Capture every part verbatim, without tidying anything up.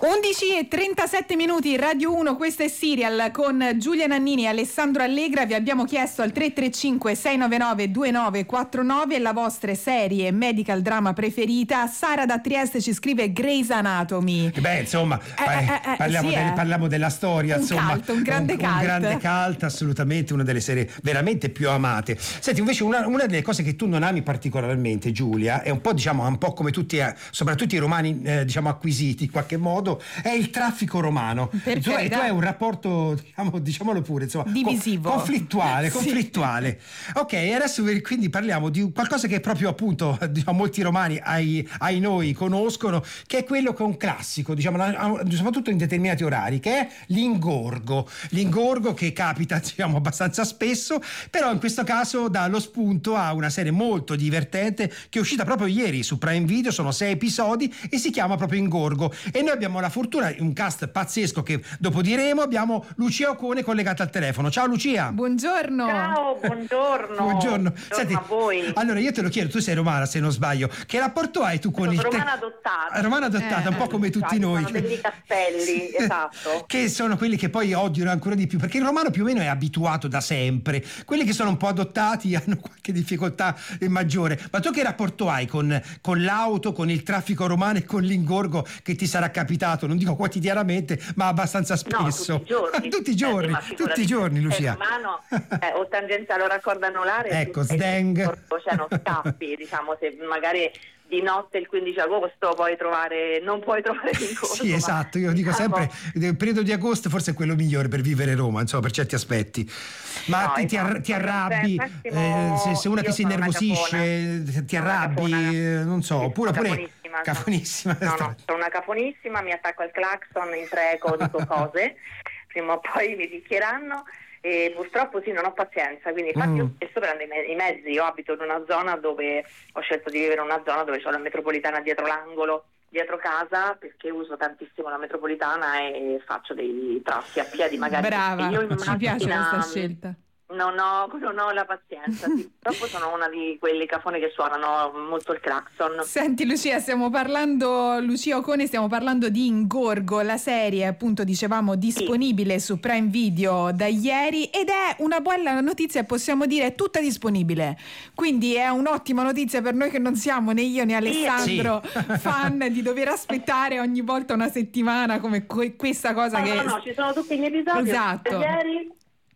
undici e trentasette minuti, Radio uno, questo è Serial con Giulia Nannini e Alessandro Allegra. Vi abbiamo chiesto al tre tre cinque sei nove nove due nove quattro nove la vostra serie medical drama preferita. Sara da Trieste ci scrive Grey's Anatomy. Beh, insomma, eh, eh, eh, parliamo, sì, del, eh. parliamo della storia, un insomma, cult, un grande un, cult. un grande cult, assolutamente una delle serie veramente più amate. Senti, invece una, una delle cose che tu non ami particolarmente, Giulia, è un po', diciamo, un po' come tutti, soprattutto i romani, eh, diciamo, acquisiti in qualche modo, è il traffico romano. Per tu, carità. tu hai un rapporto, diciamo, diciamolo pure, insomma, divisivo, co- conflittuale, sì. conflittuale. Ok, adesso quindi parliamo di qualcosa che proprio appunto, diciamo, molti romani ai, ai noi conoscono, che è quello che è un classico, diciamo, soprattutto in determinati orari, che è l'ingorgo. L'ingorgo che capita, diciamo, abbastanza spesso, però in questo caso dà lo spunto a una serie molto divertente che è uscita proprio ieri su Prime Video, sono sei episodi e si chiama proprio Ingorgo. E noi abbiamo la fortuna, un cast pazzesco che dopo diremo, abbiamo Lucia Ocone collegata al telefono. Ciao Lucia. Buongiorno. Ciao, buongiorno. Buongiorno. Buongiorno Senti, a voi. Allora io te lo chiedo, tu sei romana se non sbaglio, che rapporto hai tu con Sono il te- romana adottata. Romana adottata, Eh, un po' come tutti Sono noi. degli castelli, esatto. Che sono quelli che poi odiano ancora di più, perché il romano più o meno è abituato da sempre. Quelli che sono un po' adottati hanno qualche difficoltà maggiore. Ma tu che rapporto hai con, con l'auto, con il traffico romano e con l'ingorgo che ti sarà capitato, non dico quotidianamente, ma abbastanza spesso? No, tutti i giorni. tutti i giorni, Eh, tutti i giorni, Lucia. Il romano eh, o tangenziale o raccordo anulare. Ecco, tu- sdeng. Cioè non scappi, diciamo, se magari di notte il quindici agosto puoi trovare, non puoi trovare l'ingorgo. Sì, esatto, io dico diciamo, sempre il periodo di agosto forse è quello migliore per vivere Roma, insomma, per certi aspetti. Ma No, ti, ti, ar- esatto. ti arrabbi, Massimo, eh, se, se una io che si sono una innervosisce, ti Sono una arrabbi, capona. eh, non so, Sì, oppure sono pure caponissima, caponissima. No, no, sono una caponissima, mi attacco al clacson, intreco, dico cose, prima o poi mi picchieranno. E purtroppo sì, non ho pazienza, quindi infatti Mm. io spesso prendo i, me- i mezzi. Io abito in una zona dove ho scelto di vivere in una zona dove c'ho la metropolitana dietro l'angolo, dietro casa, perché uso tantissimo la metropolitana e faccio dei tratti a piedi magari. Brava, Io in ci piace macchina questa scelta. Non ho, non ho la pazienza, sì. Purtroppo sono una di quelli cafoni che suonano molto il clacson. Senti Lucia, stiamo parlando, Lucia Ocone, stiamo parlando di Ingorgo, la serie appunto dicevamo disponibile su Prime Video da ieri, ed è una buona notizia, possiamo dire, è tutta disponibile, quindi è un'ottima notizia per noi che non siamo né io né Alessandro Sì. fan di dover aspettare ogni volta una settimana come que- questa cosa No, che... no, no, ci sono tutti gli episodi. Esatto. Ieri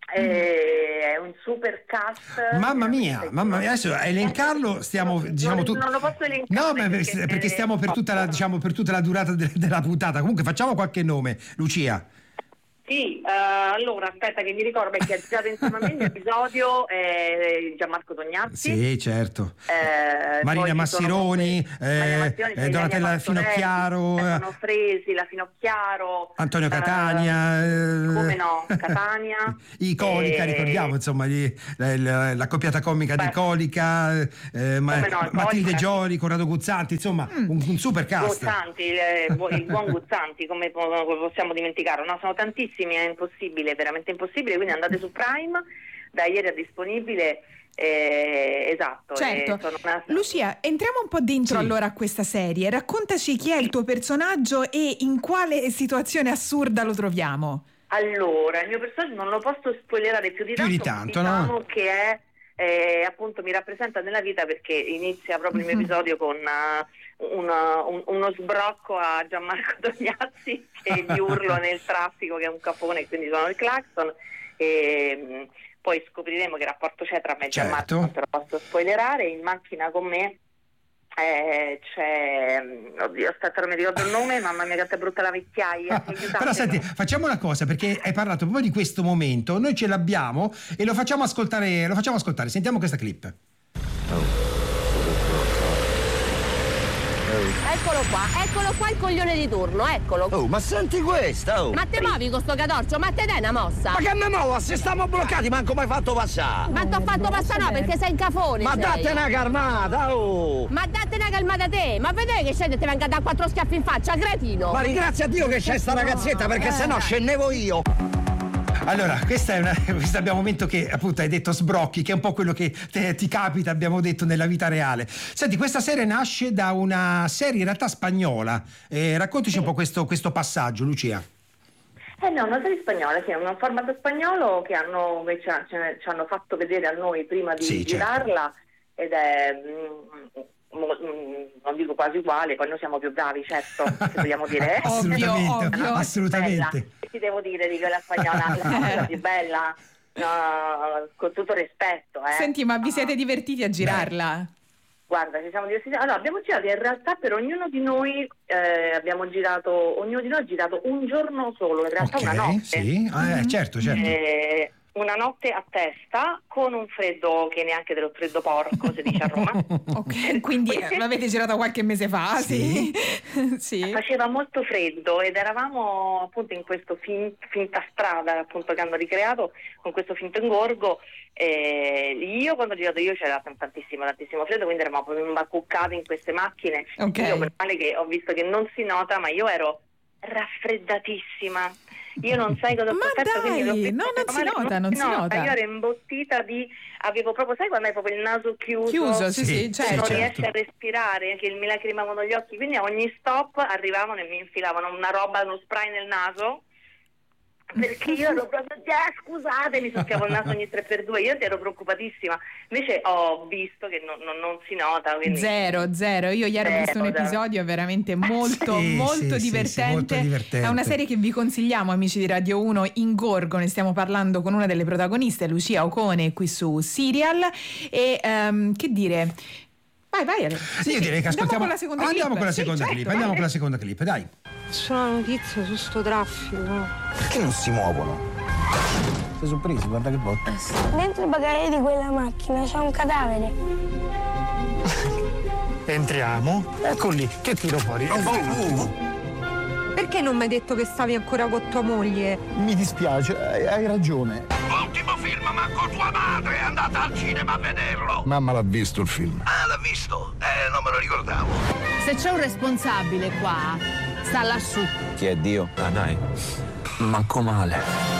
è un super cast. Mamma mia, mamma mia, adesso a elencarlo stiamo, non, diciamo, tu... non lo posso elencare. No, ma perché, perché stiamo per tutta la, diciamo, per tutta la durata de- della puntata. Comunque facciamo qualche nome, Lucia. Sì, uh, allora aspetta che mi ricordo che ha girato insieme a me l'episodio è Gianmarco Tognazzi. Sì, certo. Eh, Marina Massironi, poi ci sono- eh, Marina Massironi, eh, Donatella Ilaria Finocchiaro, Stefano eh, Fresi, la Finocchiaro, Antonio Catania, eh, eh, come no, Catania, Icolica, e- ricordiamo insomma gli- la, la, la coppiata comica Beh. di Colica, eh, ma- Come no, Matilde Colica. Gioli, Corrado Guzzanti, insomma un, un super cast. Guzzanti, il, il buon Guzzanti, come po- possiamo dimenticare? No, sono tantissimi, è impossibile, veramente impossibile, quindi andate su Prime, da ieri è disponibile, eh, esatto. Certo. eh, sono una- Lucia, entriamo un po' dentro Sì. allora a questa serie, raccontaci chi è il tuo personaggio e in quale situazione assurda lo troviamo. Allora, il mio personaggio non lo posso spoilerare più di Più tanto, di tanto, diciamo no? che è eh, appunto mi rappresenta nella vita, perché inizia proprio il mio episodio con uh, una- un- uno sbrocco a Gianmarco Tognazzi che gli urlo nel traffico che è un capone e quindi suono il clacson, e mh, poi scopriremo che rapporto c'è tra me e Gianmarco, Certo. non te lo posso spoilerare. In macchina con me eh, c'è, oddio aspetta non mi ricordo il nome, mamma mia che è brutta la vecchiaia. Però senti, facciamo una cosa, perché hai parlato proprio di questo momento, noi ce l'abbiamo e lo facciamo ascoltare, lo facciamo ascoltare. Sentiamo questa clip. Eccolo qua, eccolo qua il coglione di turno, eccolo. Oh, ma senti questa, oh! Ma te muovi con sto catorcio, ma te dai una mossa? Ma che me muovo? Se stiamo bloccati, manco mai fatto passare! Ma t'ho fatto passare no, perché sei in cafone. Ma sei. date una calmata, oh! Ma date una calmata te, ma vedete che scende e ti venga a dare quattro schiaffi in faccia, cretino. Ma ringrazia Dio che c'è sta ragazzetta, perché sennò scendevo io! Allora, questa è una, questo abbiamo un momento che appunto hai detto sbrocchi, che è un po' quello che te, ti capita, abbiamo detto, nella vita reale. Senti, questa serie nasce da una serie in realtà spagnola. Eh, raccontaci un po' questo, questo passaggio, Lucia. Eh no, una serie spagnola, sì, è un formato spagnolo che hanno, che ci, ci hanno fatto vedere a noi prima di sì, girarla, certo. Ed è, mm, mm, non dico quasi uguale, poi noi siamo più bravi, certo, se vogliamo dire. Ovvio, ovvio. Assolutamente. Che ti devo dire di quella spagnola? La cosa più bella, no, con tutto rispetto. Eh. Senti, ma vi siete divertiti a girarla? Beh. Guarda, ci siamo divertiti. Allora, abbiamo girato in realtà per ognuno di noi, eh, abbiamo girato, ognuno di noi ha girato un giorno solo, in realtà okay, una notte. Sì, ah, eh, certo, certo. Eh, una notte a testa, con un freddo che neanche dello freddo porco, si dice a Roma. Ok, quindi l'avete girato qualche mese fa, sì. Sì. Faceva molto freddo ed eravamo appunto in questo fin, finta strada appunto che hanno ricreato, con questo finto ingorgo. Eh, io quando ho girato io c'era tantissimo tantissimo freddo, quindi eravamo proprio imbacuccati in queste macchine. Okay. Io per male che ho visto che non si nota, ma io ero raffreddatissima. Io non sai cosa ho ma fatto, dai, quindi no, non si nota, non si nota. Io ero imbottita di, avevo proprio, sai quando hai proprio il naso chiuso? Chiuso, sì, sì, sì, certo. Non certo. riesci a respirare, che mi lacrimavano gli occhi, quindi a ogni stop arrivavano e mi infilavano una roba, uno spray nel naso, perché io ero proprio, eh, scusate, mi soffiavo il naso ogni tre per due, io ero preoccupatissima, invece ho visto che non, non, non si nota. Quindi... Zero, zero, io ieri ho visto un episodio veramente molto, sì, molto, sì, divertente. sì, sì, molto divertente. È una serie che vi consigliamo, amici di Radio uno, Ingorgo, ne stiamo parlando con una delle protagoniste, Lucia Ocone, qui su Serial, e um, che dire... Vai, vai. Ale. Sì, io direi che ascoltiamo. Andiamo con la seconda andiamo clip. Con la seconda sì, clip. certo, Andiamo vai. con la seconda clip, dai. C'è una notizia su sto traffico. Perché non si muovono? Sei sorpreso, guarda che botta. Dentro il bagaglio di quella macchina c'è un cadavere. Entriamo. Ecco lì, che tiro fuori? Oh, oh. Perché non mi hai detto che stavi ancora con tua moglie? Mi dispiace, hai, hai ragione. Ultimo film, manco tua madre è andata al cinema a vederlo. Mamma l'ha visto il film. Ah, l'ha visto? Eh, non me lo ricordavo. Se c'è un responsabile qua, sta lassù. Chi è Dio? Ah, dai. Manco male.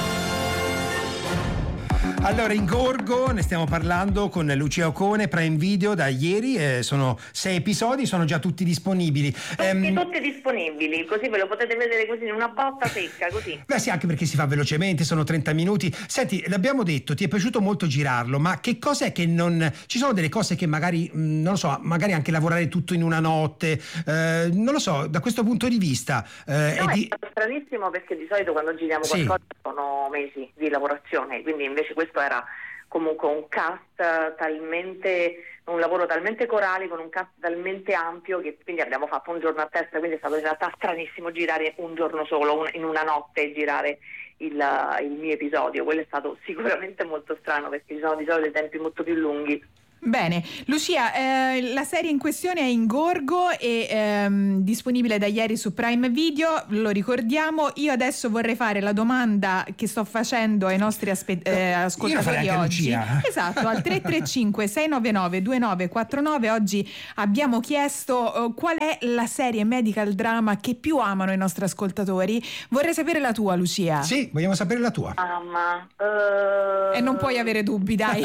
Allora, Ingorgo, ne stiamo parlando con Lucia Ocone, Prime Video da ieri, eh, sono sei episodi, sono già tutti disponibili. Tutti, Ehm, tutti disponibili, così ve lo potete vedere così in una botta secca, così. Beh sì, anche perché si fa velocemente, sono trenta minuti. Senti, l'abbiamo detto, ti è piaciuto molto girarlo, ma che cos'è che non... Ci sono delle cose che magari, mh, non lo so, magari anche lavorare tutto in una notte, eh, non lo so, da questo punto di vista... Eh, No, è è di... stato stranissimo perché di solito quando giriamo Sì. qualcosa sono mesi di lavorazione, quindi invece questo era comunque un cast talmente, un lavoro talmente corale, con un cast talmente ampio, che quindi abbiamo fatto un giorno a testa, quindi è stato in realtà stranissimo girare un giorno solo, un, in una notte girare il, il mio episodio. Quello è stato sicuramente molto strano perché ci sono di solito dei tempi molto più lunghi. Bene, Lucia, eh, la serie in questione è Ingorgo e ehm, disponibile da ieri su Prime Video, lo ricordiamo. Io adesso vorrei fare la domanda che sto facendo ai nostri aspe- eh, ascoltatori oggi. Lucia. Esatto, al tre tre cinque sei nove nove due nove quattro nove. Oggi abbiamo chiesto uh, qual è la serie medical drama che più amano i nostri ascoltatori. Vorrei sapere la tua, Lucia. Sì, vogliamo sapere la tua. Mamma. Uh... E non puoi avere dubbi, dai.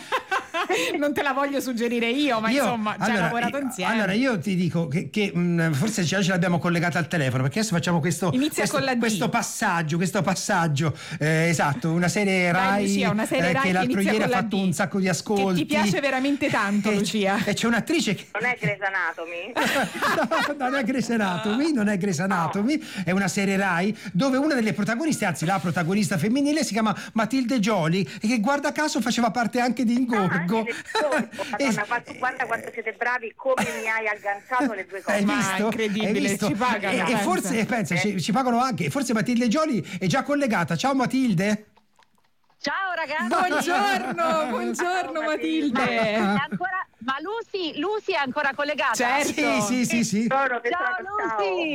Non te la voglio suggerire io, ma Io- insomma, ci allora, ha lavorato io- insieme. Allora io ti dico che, che mh, forse già ce l'abbiamo collegata al telefono, perché adesso facciamo questo, Inizia questo, con la D. questo passaggio, questo passaggio, eh, esatto, una serie Dai, Rai, Lucia, una serie eh, Rai che che l'altro inizia ieri ha con la fatto D, un sacco di ascolti. che ti piace veramente tanto, E- Lucia. E c'è un'attrice che Non è Grey's Anatomy? no, non è Grey's Anatomy, non è Grey's Anatomy, è una serie Rai dove una delle protagoniste, anzi la protagonista femminile, si chiama Matilde Joly e che guarda caso faceva parte anche di Ingorgo. Ah, anche del Ingorgo. Madonna, quanto- guarda quanto siete bravi, come mi hai agganciato le due cose. Hai Ma visto? incredibile, Hai visto? ci pagano, E, e pensa. forse pensa, ci, ci pagano anche. Forse Matilde Joly è già collegata. Ciao Matilde. Ciao ragazzi. Buongiorno, buongiorno Ma Matilde. è ancora, Ma Lucy, Lucy è ancora collegata? Certo. Sì, sì, sì, sì. Ciao, Ciao Lucy.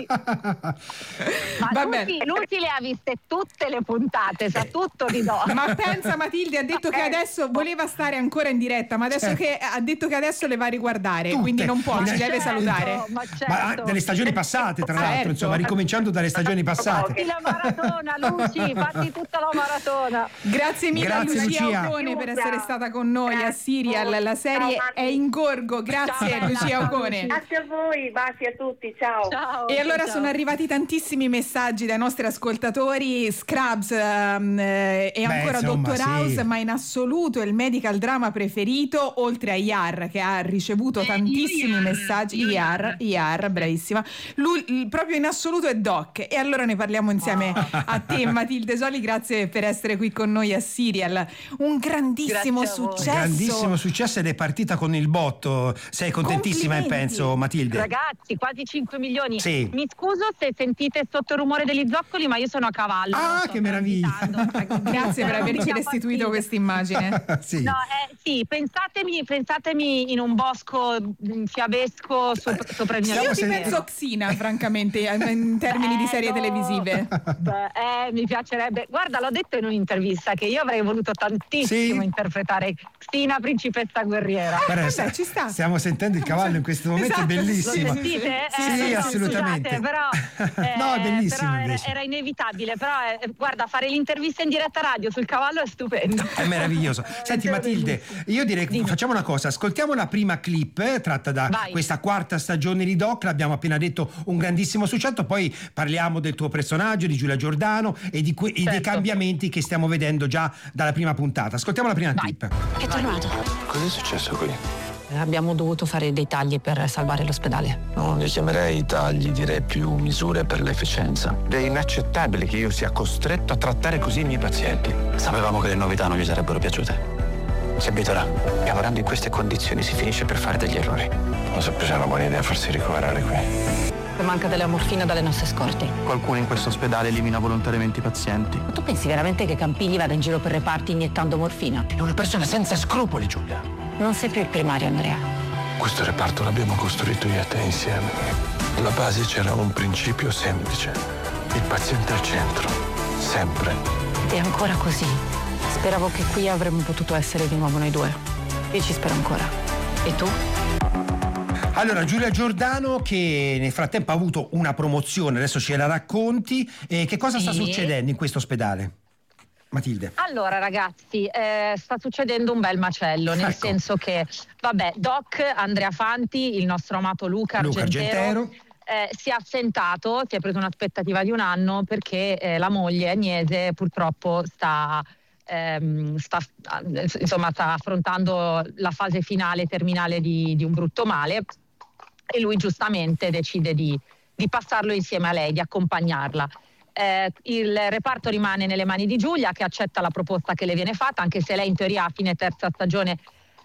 Ma Lucy, Lucy le ha viste tutte le puntate, sa tutto di Doc. Ma pensa, Matilde ha detto che adesso voleva stare ancora in diretta, ma adesso Certo. che ha detto che adesso le va a riguardare, Tutte. quindi non può, Ma ci deve certo, salutare. Ma, certo. Ma dalle stagioni passate, tra l'altro, Certo. insomma, ricominciando dalle stagioni passate. Fatti la maratona, Lucy, fatti tutta la maratona. Grazie mille a Grazie, Lucia Lucia. Ocone per essere stata con noi a Grazie. Serial. La serie Ciao, è in gorgo. Grazie Ciao, Lucia ciao, Ocone. Grazie a voi, baci a tutti, ciao. Ciao. E allora ciao. sono arrivati tantissimi messaggi dai nostri ascoltatori. Scrubs ehm, eh, e Beh, ancora insomma, Doctor House, sì. ma in assoluto il medical drama preferito, oltre a Yar, che ha ricevuto tantissimi Yar, messaggi. io Yar, Yar, bravissima. Lui, il- proprio in assoluto è Doc. E allora ne parliamo insieme a te, Matilde Soli. Grazie per essere qui con noi a Serial. Un grandissimo Grazie a voi. successo. Grandissimo successo ed è partita con il botto. Sei contentissima, Complimenti. penso, Matilde. Ragazzi, quasi cinque milioni. Sì. Mi scuso se sentite sotto il rumore degli zoccoli, ma io sono a cavallo. Ah, non sto che meraviglia. transitando. Grazie per Però mi averci dà restituito fastidio. questa immagine. Sì. No, eh, sì, pensatemi, pensatemi in un bosco mh, fiabesco sopra, sopra il mio Io Stiamo ti sen- penso Xina, francamente, in termini di serie Eh, no. televisive. Beh, eh, mi piacerebbe. Guarda, l'ho detto in un'intervista che io avrei voluto tantissimo Sì. interpretare Xina, principessa guerriera. Guarda, vabbè, sta- ci sta. Stiamo sentendo il cavallo in questo momento, Esatto, è bellissimo. Lo sentite? Sì, Eh, sì, no, assolutamente. scusate, però, No, è eh, bellissimo però era, invece. era inevitabile. Però, eh, guarda, fare l'intervista in diretta radio sul cavallo è stupendo. È meraviglioso. Senti Matilde, io direi che facciamo una cosa, ascoltiamo la prima clip eh, tratta da Vai. questa quarta stagione di Doc, l'abbiamo appena detto, un grandissimo successo, poi parliamo del tuo personaggio, di Giulia Giordano e, di que- e dei Certo. cambiamenti che stiamo vedendo già dalla prima puntata. Ascoltiamo la prima Vai. clip. È tornato. Cos'è successo qui? Abbiamo dovuto fare dei tagli per salvare l'ospedale. Non li chiamerei tagli, direi più misure per l'efficienza. È inaccettabile che io sia costretto a trattare così i miei pazienti. Sapevamo che le novità non gli sarebbero piaciute. Si abituerà. Lavorando in queste condizioni si finisce per fare degli errori. Non so più se è una buona idea farsi ricoverare qui. Manca della morfina dalle nostre scorte. Qualcuno in questo ospedale elimina volontariamente i pazienti. Ma tu pensi veramente che Campigli vada in giro per reparti iniettando morfina? È una persona senza scrupoli, Giulia. Non sei più il primario, Andrea. Questo reparto l'abbiamo costruito io e te insieme. Alla base c'era un principio semplice. Il paziente al centro. Sempre. Ed è ancora così. Speravo che qui avremmo potuto essere di nuovo noi due. Io ci spero ancora. E tu? Allora, Giulia Giordano che nel frattempo ha avuto una promozione, adesso ce la racconti. E che cosa sta Sì. succedendo in questo ospedale? Matilde. Allora ragazzi, eh, sta succedendo un bel macello, nel Ecco. senso che, vabbè, Doc, Andrea Fanti, il nostro amato Luca, Luca Argentero, Argentero. eh, si è assentato, si è preso un'aspettativa di un anno perché eh, la moglie Agnese purtroppo sta... ehm, sta, insomma, sta affrontando la fase finale terminale di, di un brutto male e lui giustamente decide di, di passarlo insieme a lei, di accompagnarla. Eh, il reparto rimane nelle mani di Giulia, che accetta la proposta che le viene fatta, anche se lei in teoria a fine terza stagione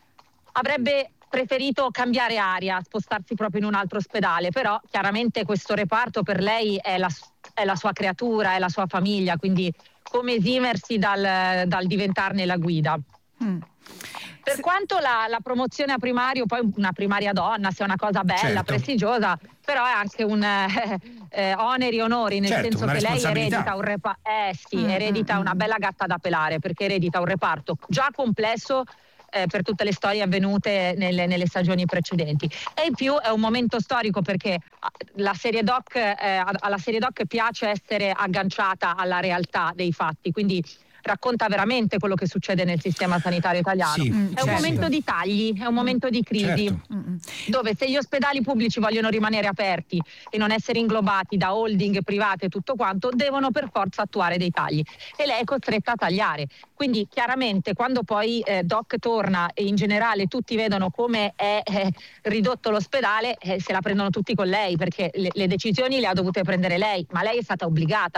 avrebbe preferito cambiare aria, spostarsi proprio in un altro ospedale, però chiaramente questo reparto per lei è la, è la sua creatura, è la sua famiglia, quindi come esimersi dal, dal diventarne la guida. Mm. Per quanto la, la promozione a primario, poi una primaria donna, sia una cosa bella, Certo. prestigiosa, però è anche un eh, eh, oneri e onori, nel Certo, senso una che lei responsabilità. eredita un reparto, eh sì, Mm, eredita mm, una mm. bella gatta da pelare, perché eredita un reparto già complesso eh, per tutte le storie avvenute nelle, nelle stagioni precedenti, e in più è un momento storico perché ah, la serie doc, eh, alla serie doc piace essere agganciata alla realtà dei fatti, quindi racconta veramente quello che succede nel sistema sanitario italiano. Sì, è un certo. momento di tagli, è un momento di crisi, Certo. dove se gli ospedali pubblici vogliono rimanere aperti e non essere inglobati da holding private e tutto quanto, devono per forza attuare dei tagli e lei è costretta a tagliare. Quindi chiaramente quando poi eh, Doc torna e in generale tutti vedono come è eh, ridotto l'ospedale, eh, se la prendono tutti con lei, perché le, le decisioni le ha dovute prendere lei, ma lei è stata obbligata.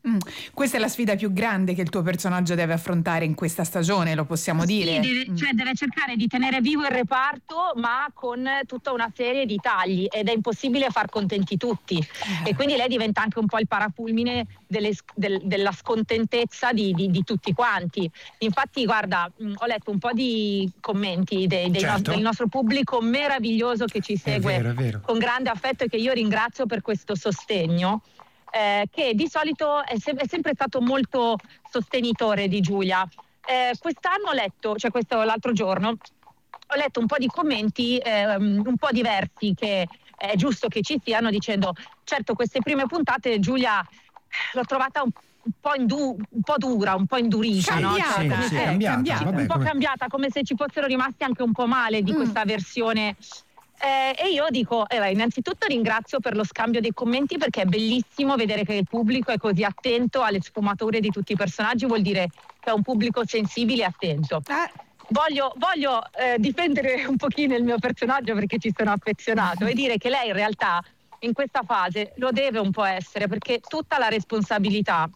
Mm. Questa è la sfida più grande che il tuo personaggio deve affrontare in questa stagione, lo possiamo dire? Sì, deve, cioè deve cercare di tenere vivo il reparto, ma con tutta una serie di tagli, ed è impossibile far contenti tutti. Eh. E quindi lei diventa anche un po' il parafulmine delle, del, della scontentezza di, di, di tutti quanti. Infatti, guarda, mh, ho letto un po' di commenti dei, dei certo. no, del nostro pubblico meraviglioso che ci segue è vero, è vero. con grande affetto e che io ringrazio per questo sostegno. Eh, che di solito è, se- è sempre stato molto sostenitore di Giulia. Eh, quest'anno ho letto, cioè questo l'altro giorno, ho letto un po' di commenti ehm, un po' diversi che è giusto che ci siano, dicendo certo queste prime puntate Giulia l'ho trovata un, un po' indu- un po' dura, un po' indurita, cambiata, no? Cioè, sì, sì, eh, cambiata, cambiata, vabbè, un po' come... cambiata, come se ci fossero rimasti anche un po' male di mm. questa versione. Eh, e io dico, eh, innanzitutto ringrazio per lo scambio dei commenti, perché è bellissimo vedere che il pubblico è così attento alle sfumature di tutti i personaggi, vuol dire che è un pubblico sensibile e attento. Eh. Voglio, voglio eh, difendere un pochino il mio personaggio, perché ci sono affezionato, e dire che lei in realtà in questa fase lo deve un po' essere, perché tutta la responsabilità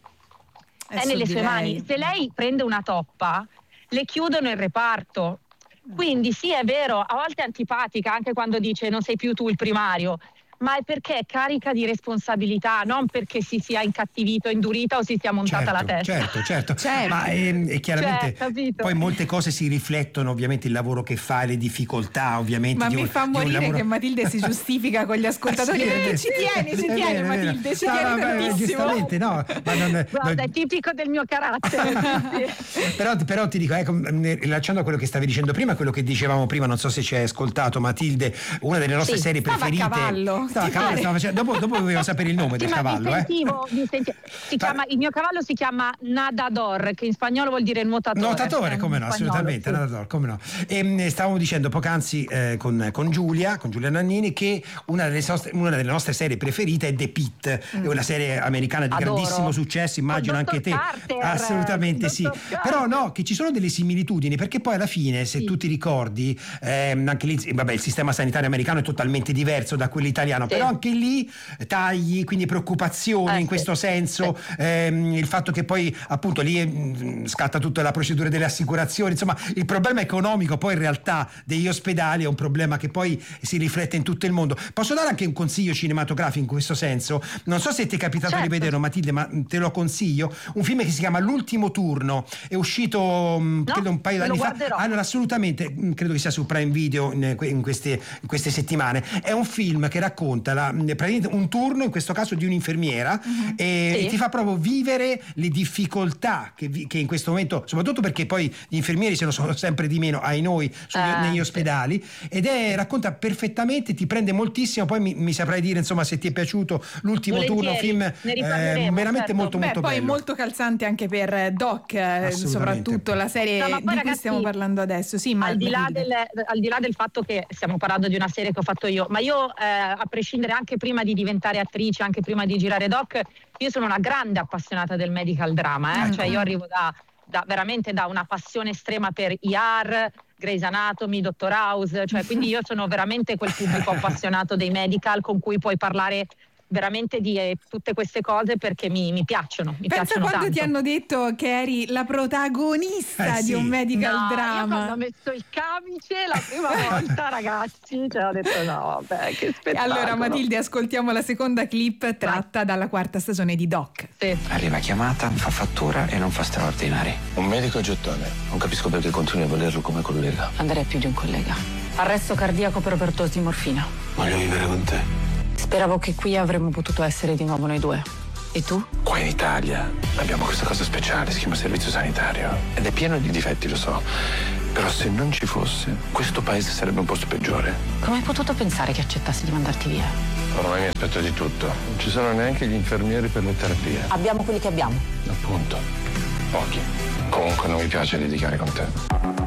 è, è nelle sue mani. Se lei prende una toppa, le chiudono il reparto. Quindi sì, è vero, a volte è antipatica anche quando dice non sei più tu il primario, ma è perché è carica di responsabilità, non perché si sia incattivito, indurita o si sia montata certo, la testa. Certo, certo, certo. Ma è, è chiaramente cioè, poi molte cose si riflettono, ovviamente il lavoro che fa, le difficoltà, ovviamente. Ma di mi un, fa morire lavoro... che Matilde si giustifica con gli ascoltatori, sì, perché ci tiene, ci tiene Matilde, ci tiene tantissimo. Giustamente, no, ma non, Guarda, non... è tipico del mio carattere. però, però ti dico, ecco, rilacciando a quello che stavi dicendo prima, quello che dicevamo prima, non so se ci hai ascoltato, Matilde, una delle nostre sì, serie stava preferite. A cavallo. Stava a cavallo, stava facendo... dopo, dopo dovevo sapere il nome sì, del ma cavallo. Mi sentivo, eh? mi sentivo. Si chiama, il mio cavallo si chiama Nadador, che in spagnolo vuol dire nuotatore. Nuotatore, come no, spagnolo, assolutamente, sì. Nadador, come no. E stavamo dicendo poc'anzi eh, con, con Giulia, con Giulia Nannini, che una delle, nostre, una delle nostre serie preferite è The Pitt, mm. è una serie americana di Adoro. grandissimo successo, immagino anche te. Carter, assolutamente sì. Carter. Però no, che ci sono delle similitudini, perché poi alla fine, se sì. tu ti ricordi, ehm, anche lì, vabbè, il sistema sanitario americano è totalmente diverso da quello italiano, sì. però anche lì tagli, quindi preoccupazioni eh, in questo sì. senso, sì. Ehm, il fatto che poi appunto lì mh, scatta tutta la procedura delle assicurazioni, insomma il problema economico poi in realtà degli ospedali è un problema che poi si riflette in tutto il mondo. Posso dare anche un consiglio cinematografico in questo senso? Non so se ti è capitato certo. di vederlo, Matilde, ma te lo consiglio, un film che si chiama L'ultimo turno, è uscito mh, no, credo un paio d'anni fa. Allora assolutamente, mh, credo che sia su Prime Video in, in, queste, in queste settimane. È un film che racconta la, praticamente un turno, in questo caso di un'infermiera, uh-huh. e, sì. e ti fa proprio vivere le difficoltà che, vi, che in questo momento, soprattutto perché poi gli infermieri se ne sono sempre di meno ai noi sugli, uh, negli ospedali, sì. ed è racconta perfettamente, ti prende moltissimo. Poi mi, mi saprai dire insomma se ti è piaciuto L'ultimo Volentieri. turno, film eh, veramente certo. molto Beh, molto poi bello, molto calzante anche per Doc, soprattutto la serie no, di cui ragazzi, stiamo parlando adesso. Sì, al, di là del, al di là del fatto che stiamo parlando di una serie che ho fatto io, ma io eh, a prescindere anche prima di diventare attrice, anche prima di girare Doc, io sono una grande appassionata del medical drama, eh? ecco. Cioè io arrivo da, da veramente da una passione estrema per E R, Grey's Anatomy, Doctor House, cioè quindi io sono veramente quel pubblico appassionato dei medical con cui puoi parlare veramente di eh, tutte queste cose, perché mi, mi piacciono mi Pensa piacciono quando tanto. Ti hanno detto che eri la protagonista eh, di sì. un medical no, drama. Io quando ho messo il camice la prima volta ragazzi, cioè ho detto no vabbè che spettacolo. Allora Matilde, ascoltiamo la seconda clip tratta Vai. dalla quarta stagione di Doc. Sì. Arriva chiamata, fa fattura e non fa straordinari. Un medico gettone. Non capisco perché continui a volerlo come collega. Andrei più di un collega. Arresto cardiaco per overdose di morfina. Voglio vivere con te. Speravo che qui avremmo potuto essere di nuovo noi due. E tu? Qua in Italia abbiamo questa cosa speciale, si chiama servizio sanitario. Ed è pieno di difetti, lo so. Però se non ci fosse, questo paese sarebbe un posto peggiore. Come hai potuto pensare che accettassi di mandarti via? Ormai mi aspetto di tutto. Non ci sono neanche gli infermieri per le terapie. Abbiamo quelli che abbiamo. Appunto. Pochi. Comunque non mi piace litigare con te.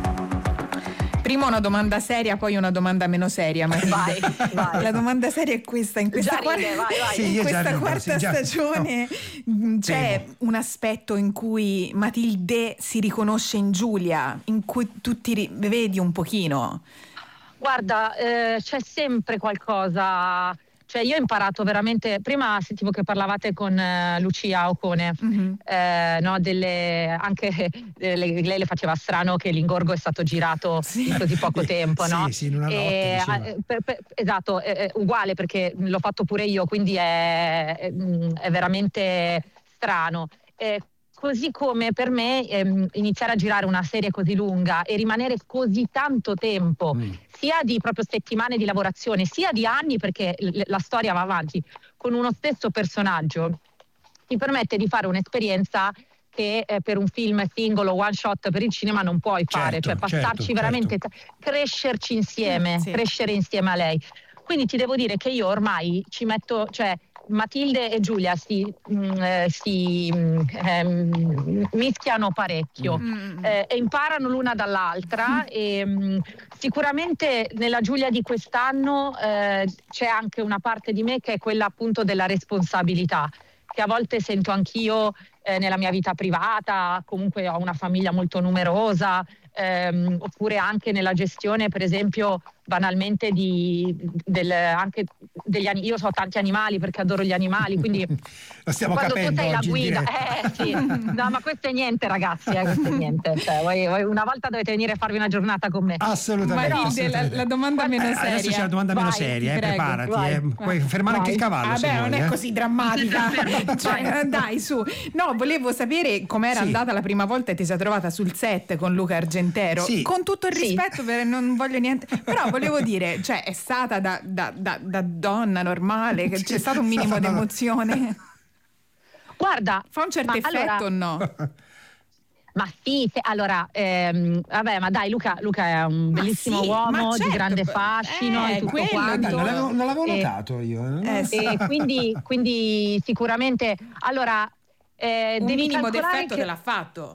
Prima una domanda seria, poi una domanda meno seria, Matilde. Vai, vai. La domanda seria è questa: in questa, ride, quarta, vai, vai. Sì, in questa rido, quarta sì, già, stagione no. c'è Temo. un aspetto in cui Matilde si riconosce in Giulia, in cui tu ti vedi un pochino. Guarda, eh, c'è sempre qualcosa, Cioè io ho imparato veramente, prima sentivo che parlavate con uh, Lucia Ocone, mm-hmm. eh, no, delle, anche delle, lei le faceva strano che l'ingorgo è stato girato sì. in così poco tempo, no? Sì, sì, in una notte. E, per, per, esatto, è, è uguale perché l'ho fatto pure io, quindi è, è, è veramente strano. Eh, Così come per me ehm, iniziare a girare una serie così lunga e rimanere così tanto tempo, mm. sia di proprio settimane di lavorazione, sia di anni, perché l- la storia va avanti, con uno stesso personaggio, ti permette di fare un'esperienza che eh, per un film singolo, one shot per il cinema non puoi fare, certo, cioè passarci certo, veramente, certo. crescerci insieme, sì. crescere insieme a lei. Quindi ti devo dire che io ormai ci metto, cioè Matilde e Giulia si, mh, si mh, ehm, mischiano parecchio mm. eh, e imparano l'una dall'altra e mh, sicuramente nella Giulia di quest'anno eh, c'è anche una parte di me che è quella appunto della responsabilità, che a volte sento anch'io eh, nella mia vita privata, comunque ho una famiglia molto numerosa, ehm, oppure anche nella gestione per esempio banalmente di, del, anche degli animali. Io ho tanti animali perché adoro gli animali, quindi lo stiamo quando capendo tu sei la oggi guida eh sì, no ma questo è niente ragazzi, eh, questo è niente, cioè, voi, voi una volta dovete venire a farvi una giornata con me. Assolutamente, ma assolutamente. La, la domanda meno eh, seria adesso c'è la domanda meno vai, seria, eh, prego, preparati, vai, eh. vai. Puoi fermare vai. anche il cavallo. Vabbè, se non vuoi, è eh. così drammatica. Cioè, dai su, no, volevo sapere com'era sì. andata la prima volta e ti sei trovata sul set con Luca Argentero, sì. con tutto il sì. rispetto per, non voglio niente, però volevo dire, cioè è stata da, da, da, da donna normale, che c'è stato un minimo di emozione? Guarda, fa un certo effetto allora, o no? Ma sì, se, allora, ehm, vabbè, ma dai, Luca, Luca è un bellissimo sì, uomo certo, di grande fascino eh, e tutto quello, quanto. Non l'avevo, non l'avevo e, notato io. Eh, sì. E quindi, quindi sicuramente, allora, eh, un devi minimo d'effetto che... te l'ha fatto.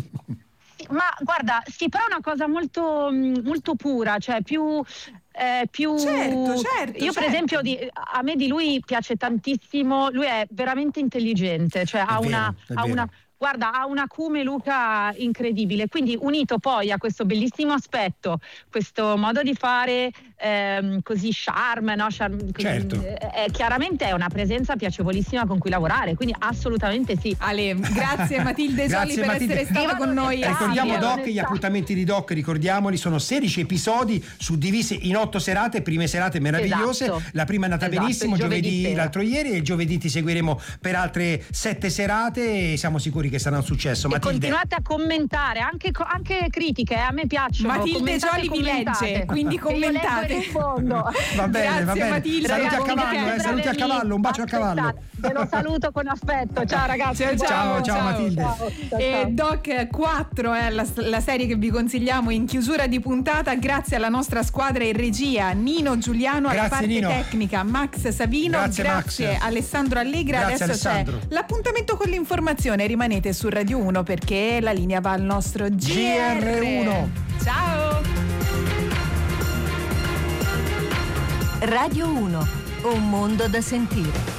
Ma guarda, sì, però è una cosa molto, molto pura, cioè più... Eh, più certo, certo, io per certo. esempio di, a me di lui piace tantissimo, lui è veramente intelligente, cioè è ha vero, una, ha una guarda ha un acume Luca incredibile, quindi unito poi a questo bellissimo aspetto, questo modo di fare ehm, così charme, no? charme certo. eh, è, chiaramente è una presenza piacevolissima con cui lavorare, quindi assolutamente sì. Ale, grazie Matilde Gioli per Matilde. essere stata con noi. Ricordiamo sì, Doc, gli appuntamenti di Doc, ricordiamoli, sono sedici episodi suddivisi in otto serate, prime serate meravigliose, esatto. la prima è andata esatto, benissimo, giovedì, giovedì l'altro ieri, e giovedì ti seguiremo per altre sette serate e siamo sicuri che sarà un successo. E Matilde, continuate a commentare anche, anche critiche, eh, a me piacciono. Matilde Gioli vi legge, quindi commentate. Va bene, grazie, va bene. Matilde. Saluti a cavallo, eh, saluti a cavallo, un bacio a cavallo. Ve lo saluto con affetto. Ciao ragazzi. Ciao, ciao, ciao, ciao Matilde. Ciao, ciao, e ciao. Doc quattro è la, la serie che vi consigliamo in chiusura di puntata, grazie alla nostra squadra in regia, Nino Giuliano alla grazie, parte Nino. tecnica, Max Savino, grazie, grazie Max. Alessandro Allegra. Grazie, Adesso Alessandro. c'è l'appuntamento con l'informazione, rimanete su Radio uno perché la linea va al nostro G R uno. Ciao. Radio uno, un mondo da sentire.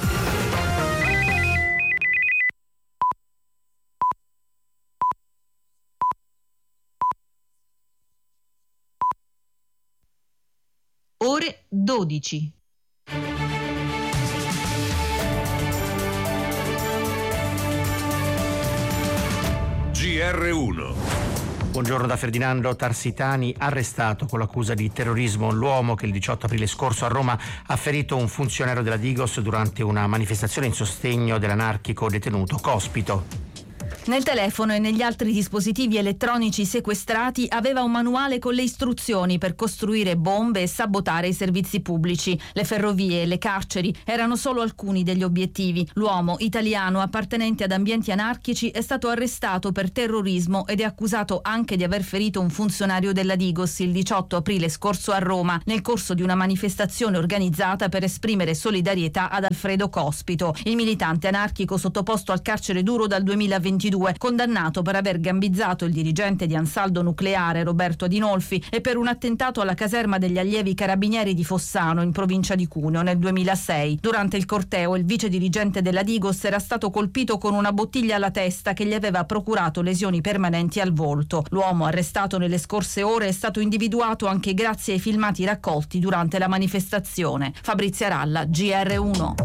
Ore dodici. G R uno. Buongiorno da Ferdinando Tarsitani, arrestato con l'accusa di terrorismo l'uomo che il diciotto aprile scorso a Roma ha ferito un funzionario della Digos durante una manifestazione in sostegno dell'anarchico detenuto Cospito. Nel telefono e negli altri dispositivi elettronici sequestrati aveva un manuale con le istruzioni per costruire bombe e sabotare i servizi pubblici. Le ferrovie e le carceri erano solo alcuni degli obiettivi. L'uomo, italiano appartenente ad ambienti anarchici, è stato arrestato per terrorismo ed è accusato anche di aver ferito un funzionario della Digos il diciotto aprile scorso a Roma nel corso di una manifestazione organizzata per esprimere solidarietà ad Alfredo Cospito. Il militante anarchico sottoposto al carcere duro dal duemilaventidue duemilaventidue, condannato per aver gambizzato il dirigente di Ansaldo Nucleare Roberto Adinolfi e per un attentato alla caserma degli allievi carabinieri di Fossano in provincia di Cuneo nel duemilasei. Durante il corteo il vice dirigente della Digos era stato colpito con una bottiglia alla testa che gli aveva procurato lesioni permanenti al volto. L'uomo, arrestato nelle scorse ore, è stato individuato anche grazie ai filmati raccolti durante la manifestazione. Fabrizia Ralla, G R uno.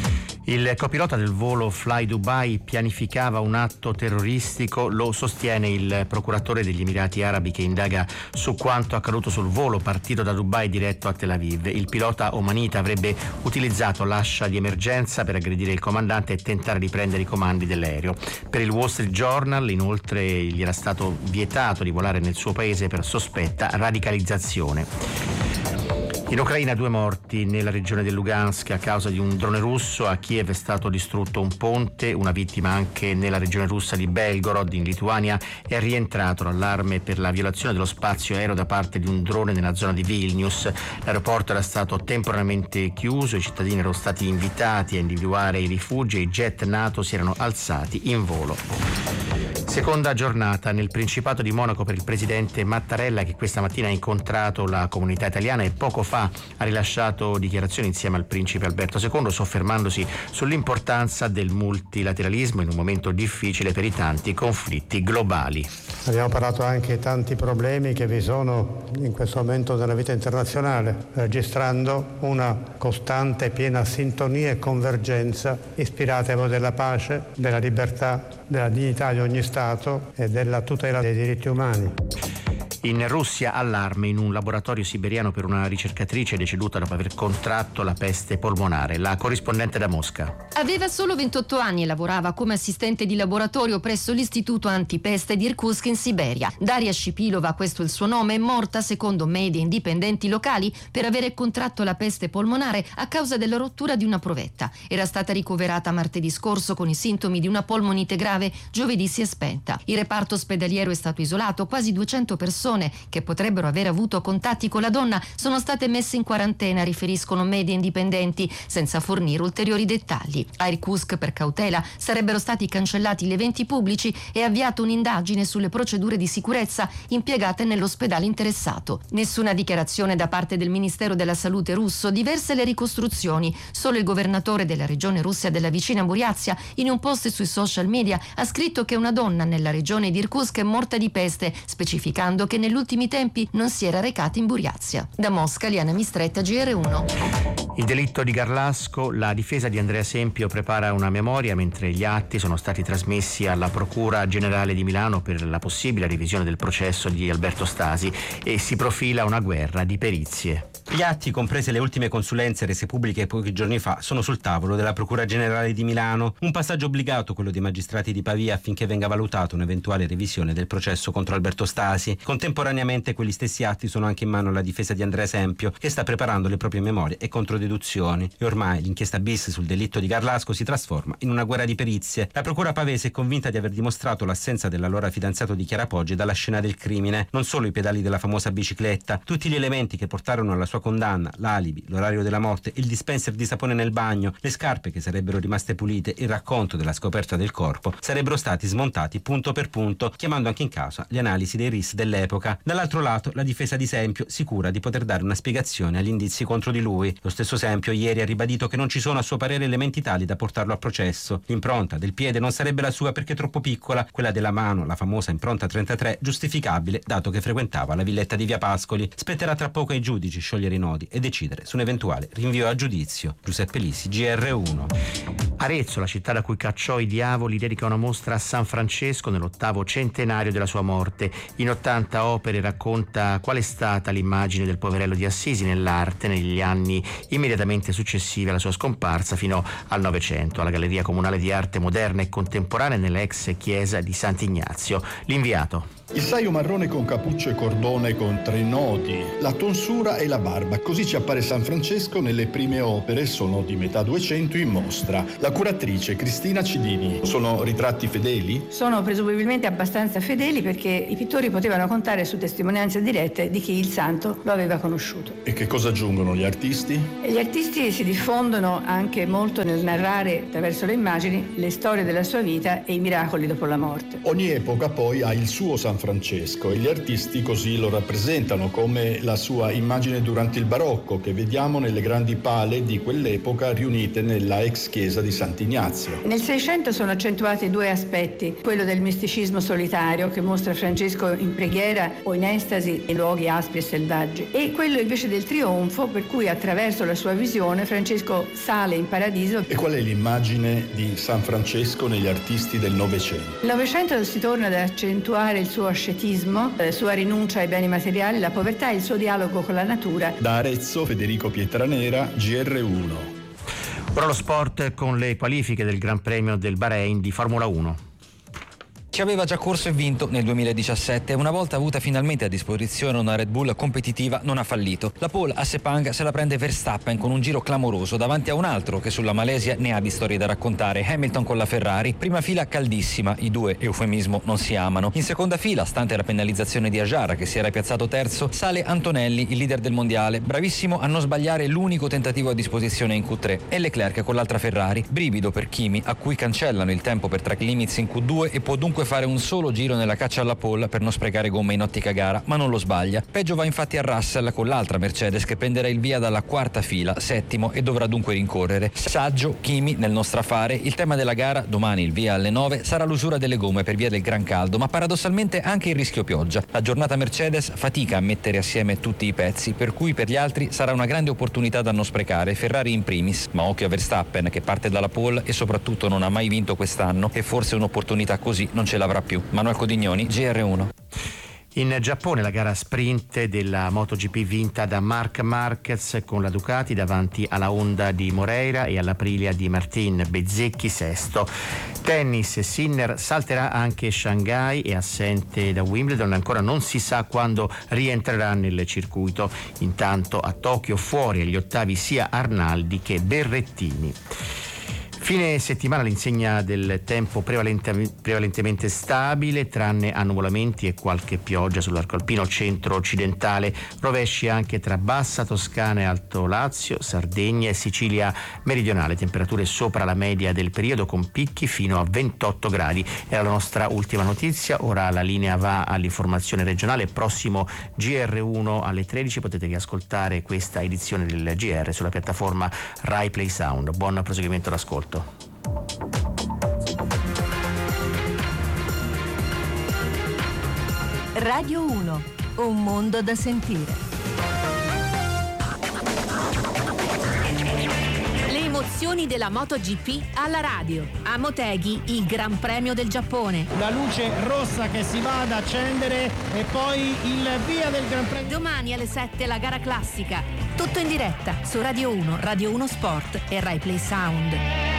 Il copilota del volo Fly Dubai pianificava un atto terroristico, lo sostiene il procuratore degli Emirati Arabi che indaga su quanto accaduto sul volo partito da Dubai diretto a Tel Aviv. Il pilota omanita avrebbe utilizzato l'ascia di emergenza per aggredire il comandante e tentare di prendere i comandi dell'aereo. Per il Wall Street Journal, inoltre, gli era stato vietato di volare nel suo paese per sospetta radicalizzazione. In Ucraina due morti nella regione del Lugansk a causa di un drone russo. A Kiev è stato distrutto un ponte, una vittima anche nella regione russa di Belgorod. In Lituania è rientrato l'allarme per la violazione dello spazio aereo da parte di un drone nella zona di Vilnius. L'aeroporto era stato temporaneamente chiuso, i cittadini erano stati invitati a individuare i rifugi e i jet NATO si erano alzati in volo. Seconda giornata nel Principato di Monaco per il presidente Mattarella, che questa mattina ha incontrato la comunità italiana e poco fa ha rilasciato dichiarazioni insieme al principe Alberto secondo, soffermandosi sull'importanza del multilateralismo in un momento difficile per i tanti conflitti globali. Abbiamo parlato anche di tanti problemi che vi sono in questo momento nella vita internazionale, registrando una costante e piena sintonia e convergenza ispirata ai valori della pace, della libertà, della dignità di ogni Stato e della tutela dei diritti umani. In Russia allarme in un laboratorio siberiano per una ricercatrice deceduta dopo aver contratto la peste polmonare. La corrispondente da Mosca. Aveva solo ventotto anni e lavorava come assistente di laboratorio presso l'istituto antipeste di Irkutsk in Siberia. Daria Shipilova, questo è il suo nome, è morta secondo media indipendenti locali per avere contratto la peste polmonare a causa della rottura di una provetta. Era stata ricoverata martedì scorso con i sintomi di una polmonite grave, giovedì si è spenta. Il reparto ospedaliero è stato isolato, quasi duecento persone che potrebbero aver avuto contatti con la donna sono state messe in quarantena, riferiscono media indipendenti, senza fornire ulteriori dettagli. A Irkutsk, per cautela, sarebbero stati cancellati gli eventi pubblici e avviato un'indagine sulle procedure di sicurezza impiegate nell'ospedale interessato. Nessuna dichiarazione da parte del Ministero della Salute russo, diverse le ricostruzioni. Solo il governatore della regione russa della vicina Buryazia, in un post sui social media, ha scritto che una donna nella regione di Irkutsk è morta di peste, specificando che negli ultimi tempi non si era recata in Buryazia. Da Mosca, Liana Mistretta, G R uno. Il delitto di Garlasco, la difesa di Andrea Sempio prepara una memoria mentre gli atti sono stati trasmessi alla Procura Generale di Milano per la possibile revisione del processo di Alberto Stasi e si profila una guerra di perizie. Gli atti, comprese le ultime consulenze rese pubbliche pochi giorni fa, sono sul tavolo della Procura Generale di Milano. Un passaggio obbligato, quello dei magistrati di Pavia, affinché venga valutata un'eventuale revisione del processo contro Alberto Stasi. Contemporaneamente quegli stessi atti sono anche in mano alla difesa di Andrea Sempio, che sta preparando le proprie memorie e controdeduzioni. E ormai l'inchiesta bis sul delitto di Garlasco si trasforma in una guerra di perizie. La procura pavese è convinta di aver dimostrato l'assenza dell'allora fidanzato di Chiara Poggi dalla scena del crimine. Non solo i pedali della famosa bicicletta, tutti gli elementi che portarono alla sua condanna, l'alibi, l'orario della morte, il dispenser di sapone nel bagno, le scarpe che sarebbero rimaste pulite, il racconto della scoperta del corpo, sarebbero stati smontati punto per punto, chiamando anche in causa le analisi dei R I S dell'epoca. Dall'altro lato, la difesa di Sempio, sicura di poter dare una spiegazione agli indizi contro di lui. Lo stesso Sempio ieri ha ribadito che non ci sono a suo parere elementi tali da portarlo a processo. L'impronta del piede non sarebbe la sua perché troppo piccola, quella della mano, la famosa impronta trentatré, giustificabile dato che frequentava la villetta di Via Pascoli. Spetterà tra poco ai giudici sciogliere i nodi e decidere su un eventuale rinvio a giudizio. Giuseppe Lisi, G R uno. Arezzo, la città da cui cacciò i diavoli, dedica una mostra a San Francesco nell'ottavo centenario della sua morte. In ottanta opere racconta qual è stata l'immagine del poverello di Assisi nell'arte negli anni immediatamente successivi alla sua scomparsa fino al Novecento, alla Galleria Comunale di Arte Moderna e Contemporanea nella ex chiesa di Sant'Ignazio. L'inviato. Il saio marrone con cappuccio e cordone con tre nodi, la tonsura e la barba. Così ci appare San Francesco nelle prime opere, sono di metà Duecento in mostra. La curatrice Cristina Cidini. Sono ritratti fedeli? Sono presumibilmente abbastanza fedeli perché i pittori potevano contare su testimonianze dirette di chi il santo lo aveva conosciuto. E che cosa aggiungono gli artisti? E gli artisti si diffondono anche molto nel narrare attraverso le immagini le storie della sua vita e i miracoli dopo la morte. Ogni epoca poi ha il suo San Francesco e gli artisti così lo rappresentano, come la sua immagine durante il barocco che vediamo nelle grandi pale di quell'epoca riunite nella ex chiesa di Sant'Ignazio. Nel Seicento sono accentuati due aspetti, quello del misticismo solitario che mostra Francesco in preghiera o in estasi in luoghi aspri e selvaggi, e quello invece del trionfo, per cui attraverso la sua visione Francesco sale in paradiso. E qual è l'immagine di San Francesco negli artisti del Novecento? Nel Novecento si torna ad accentuare il suo ascetismo, la sua rinuncia ai beni materiali, la povertà e il suo dialogo con la natura. Da Arezzo, Federico Pietranera, G R uno. Ora lo sport con le qualifiche del Gran Premio del Bahrain di Formula uno. Ci aveva già corso e vinto nel duemiladiciassette e una volta avuta finalmente a disposizione una Red Bull competitiva non ha fallito. La pole a Sepang se la prende Verstappen con un giro clamoroso davanti a un altro che sulla Malesia ne ha di storie da raccontare, Hamilton con la Ferrari. Prima fila caldissima, i due, eufemismo, non si amano. In seconda fila, stante la penalizzazione di Ajar che si era piazzato terzo, sale Antonelli, il leader del mondiale, bravissimo a non sbagliare l'unico tentativo a disposizione in Q tre, e Leclerc con l'altra Ferrari. Brivido per Kimi, a cui cancellano il tempo per track limits in Q due e può dunque fare un solo giro nella caccia alla pole per non sprecare gomme in ottica gara, ma non lo sbaglia. Peggio va infatti a Russell con l'altra Mercedes che prenderà il via dalla quarta fila, settimo, e dovrà dunque rincorrere. Saggio Kimi nel nostro affare. Il tema della gara, domani il via alle nove, sarà l'usura delle gomme per via del gran caldo, ma paradossalmente anche il rischio pioggia. La giornata Mercedes fatica a mettere assieme tutti i pezzi, per cui per gli altri sarà una grande opportunità da non sprecare, Ferrari in primis, ma occhio a Verstappen che parte dalla pole e soprattutto non ha mai vinto quest'anno e forse un'opportunità così non ce l'avrà più. Manuel Codignoni, G R uno. In Giappone la gara sprint della MotoGP vinta da Marc Marquez con la Ducati davanti alla Honda di Moreira e all'Aprilia di Martin Bezzecchi sesto. Tennis, Sinner salterà anche Shanghai, è assente da Wimbledon, ancora non si sa quando rientrerà nel circuito. Intanto a Tokyo fuori agli ottavi sia Arnaldi che Berrettini. Fine settimana all'insegna del tempo prevalente, prevalentemente stabile, tranne annuvolamenti e qualche pioggia sull'arco alpino centro-occidentale, rovesci anche tra Bassa Toscana e Alto Lazio, Sardegna e Sicilia meridionale, temperature sopra la media del periodo con picchi fino a ventotto gradi. Era la nostra ultima notizia, ora la linea va all'informazione regionale, prossimo G R uno alle tredici, potete riascoltare questa edizione del G R sulla piattaforma Rai Play Sound. Buon proseguimento d'ascolto. Radio uno, un mondo da sentire. Le emozioni della MotoGP alla radio. A Motegi, il Gran Premio del Giappone. La luce rossa che si va ad accendere e poi il via del Gran Premio. Domani alle sette la gara classica. Tutto in diretta su Radio uno, Radio uno Sport e Rai Play Sound.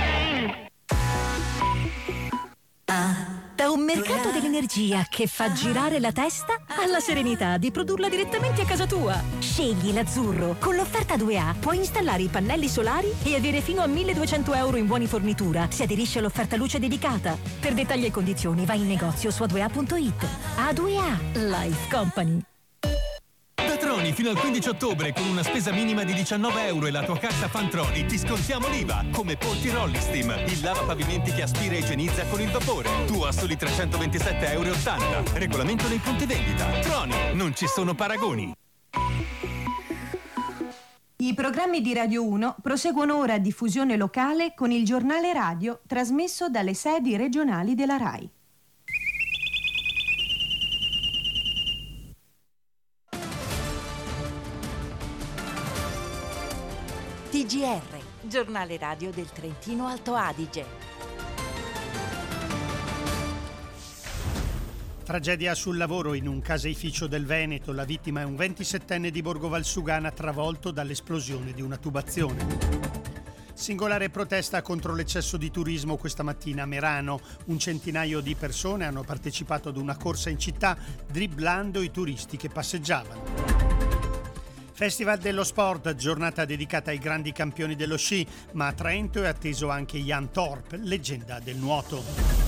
Da un mercato dell'energia che fa girare la testa alla serenità di produrla direttamente a casa tua. Scegli l'azzurro. Con l'offerta due A puoi installare i pannelli solari e avere fino a milleduecento euro in buoni fornitura se aderisci all'offerta luce dedicata. Per dettagli e condizioni vai in negozio su a due a punto it. A due A Life Company. Troni fino al quindici ottobre con una spesa minima di diciannove euro e la tua carta Fantroni ti scontiamo l'I V A, come Ponti Rollistim, il lavapavimenti che aspira e igienizza con il vapore. Tu a soli trecentoventisette euro e ottanta. Regolamento nei punti vendita. Troni, non ci sono paragoni. I programmi di Radio uno proseguono ora a diffusione locale con il giornale radio trasmesso dalle sedi regionali della Rai. T G R, giornale radio del Trentino Alto Adige. Tragedia sul lavoro in un caseificio del Veneto. La vittima è un ventisettenne di Borgo Valsugana travolto dall'esplosione di una tubazione. Singolare protesta contro l'eccesso di turismo questa mattina a Merano. Un centinaio di persone hanno partecipato ad una corsa in città dribblando i turisti che passeggiavano. Festival dello Sport, giornata dedicata ai grandi campioni dello sci, ma a Trento è atteso anche Jan Thorpe, leggenda del nuoto.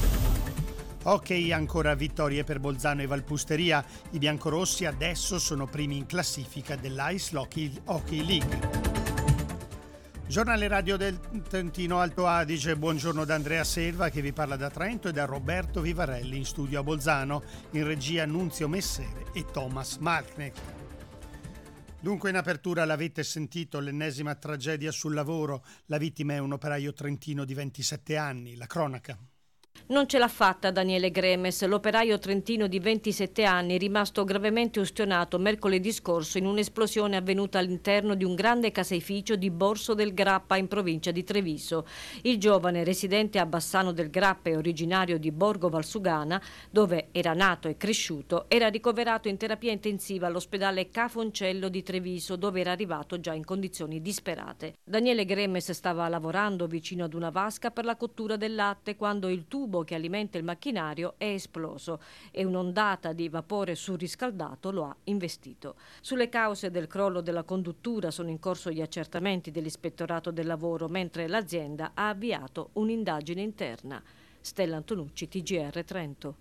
Hockey, ancora vittorie per Bolzano e Valpusteria. I biancorossi adesso sono primi in classifica dell'Ice Hockey, Hockey League. Giornale radio del Trentino Alto Adige, buongiorno da Andrea Selva che vi parla da Trento e da Roberto Vivarelli in studio a Bolzano, in regia Nunzio Messere e Thomas Malknecht. Dunque in apertura l'avete sentito, l'ennesima tragedia sul lavoro, la vittima è un operaio trentino di ventisette anni, la cronaca. Non ce l'ha fatta Daniele Gremes, l'operaio trentino di ventisette anni, rimasto gravemente ustionato mercoledì scorso in un'esplosione avvenuta all'interno di un grande caseificio di Borso del Grappa in provincia di Treviso. Il giovane, residente a Bassano del Grappa e originario di Borgo Valsugana, dove era nato e cresciuto, era ricoverato in terapia intensiva all'ospedale Ca' Foncello di Treviso, dove era arrivato già in condizioni disperate. Daniele Gremes stava lavorando vicino ad una vasca per la cottura del latte quando il tubo che alimenta il macchinario è esploso e un'ondata di vapore surriscaldato lo ha investito. Sulle cause del crollo della conduttura sono in corso gli accertamenti dell'Ispettorato del Lavoro, mentre l'azienda ha avviato un'indagine interna. Stella Antonucci, T G R Trento.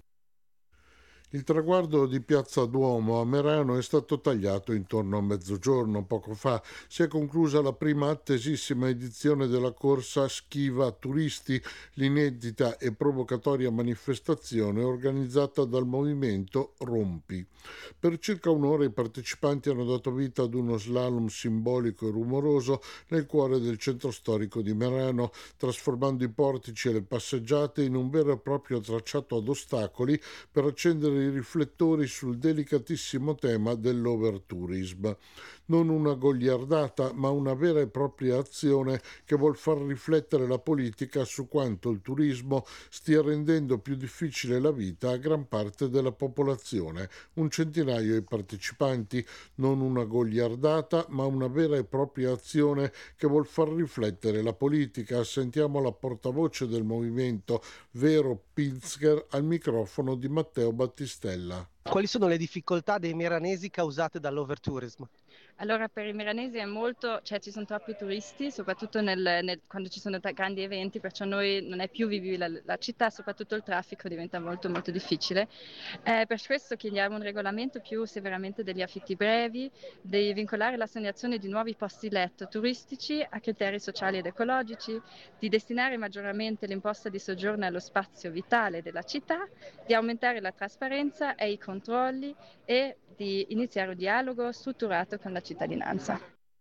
Il traguardo di Piazza Duomo a Merano è stato tagliato intorno a mezzogiorno. Poco fa si è conclusa la prima attesissima edizione della corsa Schiva Turisti, l'inedita e provocatoria manifestazione organizzata dal movimento Rompi. Per circa un'ora i partecipanti hanno dato vita ad uno slalom simbolico e rumoroso nel cuore del centro storico di Merano, trasformando i portici e le passeggiate in un vero e proprio tracciato ad ostacoli per accendere i riflettori sul delicatissimo tema dell'overtourism. Non una goliardata, ma una vera e propria azione che vuol far riflettere la politica su quanto il turismo stia rendendo più difficile la vita a gran parte della popolazione. Un centinaio di partecipanti, non una goliardata, ma una vera e propria azione che vuol far riflettere la politica. Sentiamo la portavoce del movimento, Vero Pinsker, al microfono di Matteo Battistella. Quali sono le difficoltà dei meranesi causate dall'overtourism? Allora, per i meranesi è molto, cioè ci sono troppi turisti, soprattutto nel, nel, quando ci sono t- grandi eventi, perciò noi non è più vivibile la, la città, soprattutto il traffico diventa molto molto difficile. Eh, per questo chiediamo un regolamento più severamente degli affitti brevi, di vincolare l'assegnazione di nuovi posti letto turistici a criteri sociali ed ecologici, di destinare maggiormente l'imposta di soggiorno allo spazio vitale della città, di aumentare la trasparenza e i controlli e di iniziare un dialogo strutturato con la cittadinanza.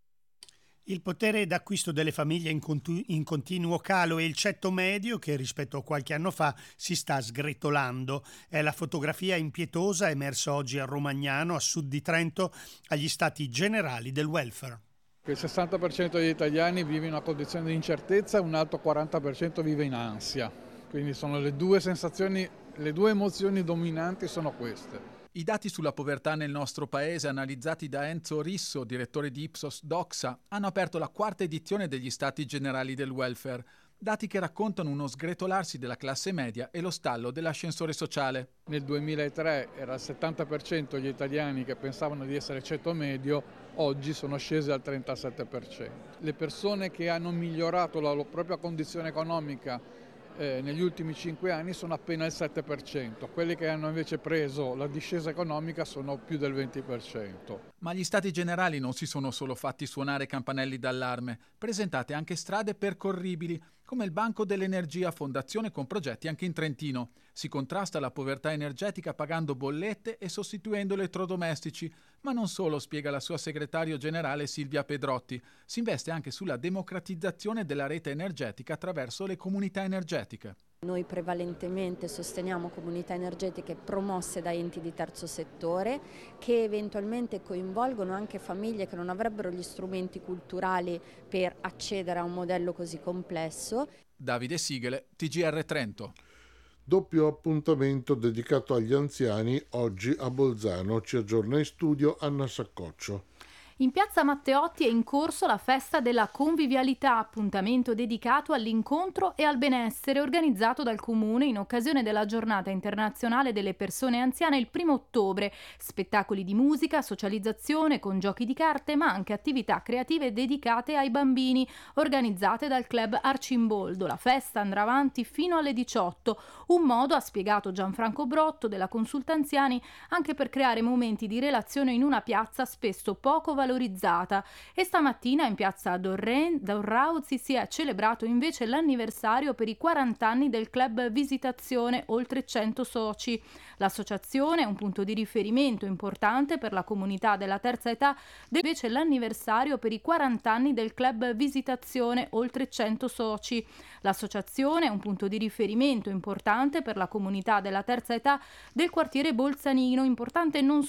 Il potere d'acquisto delle famiglie in, continu- in continuo calo e il ceto medio che rispetto a qualche anno fa si sta sgretolando. È la fotografia impietosa emersa oggi a Romagnano, a sud di Trento, agli stati generali del welfare. Il sessanta per cento degli italiani vive in una condizione di incertezza e un altro quaranta per cento vive in ansia. Quindi sono le due sensazioni, le due emozioni dominanti sono queste. I dati sulla povertà nel nostro paese, analizzati da Enzo Risso, direttore di Ipsos Doxa, hanno aperto la quarta edizione degli Stati Generali del Welfare. Dati che raccontano uno sgretolarsi della classe media e lo stallo dell'ascensore sociale. Nel duemilatré era il settanta per cento gli italiani che pensavano di essere ceto medio, oggi sono scesi al trentasette per cento. Le persone che hanno migliorato la loro propria condizione economica Eh, negli ultimi cinque anni sono appena il sette per cento, quelli che hanno invece preso la discesa economica sono più del venti per cento. Ma gli stati generali non si sono solo fatti suonare campanelli d'allarme, presentate anche strade percorribili, come il Banco dell'Energia, fondazione con progetti anche in Trentino. Si contrasta la povertà energetica pagando bollette e sostituendo elettrodomestici, ma non solo, spiega la sua segretario generale Silvia Pedrotti. Si investe anche sulla democratizzazione della rete energetica attraverso le comunità energetiche. Noi prevalentemente sosteniamo comunità energetiche promosse da enti di terzo settore che eventualmente coinvolgono anche famiglie che non avrebbero gli strumenti culturali per accedere a un modello così complesso. Davide Sigele, T G R Trento. Doppio appuntamento dedicato agli anziani oggi a Bolzano. Ci aggiorna in studio Anna Saccoccio. In piazza Matteotti è in corso la festa della convivialità, appuntamento dedicato all'incontro e al benessere organizzato dal Comune in occasione della giornata internazionale delle persone anziane il primo ottobre. Spettacoli di musica, socializzazione con giochi di carte, ma anche attività creative dedicate ai bambini, organizzate dal club Arcimboldo. La festa andrà avanti fino alle diciotto, un modo, ha spiegato Gianfranco Brotto della Consulta Anziani, anche per creare momenti di relazione in una piazza spesso poco valorizzata. E stamattina in piazza Dorrauzzi si è celebrato invece l'anniversario per i quaranta anni del club Visitazione, oltre cento soci. L'associazione è un punto di riferimento importante per la comunità della terza età, invece l'anniversario per i quaranta anni del club Visitazione, oltre cento soci. L'associazione è un punto di riferimento importante per la comunità della terza età del quartiere Bolzanino, importante non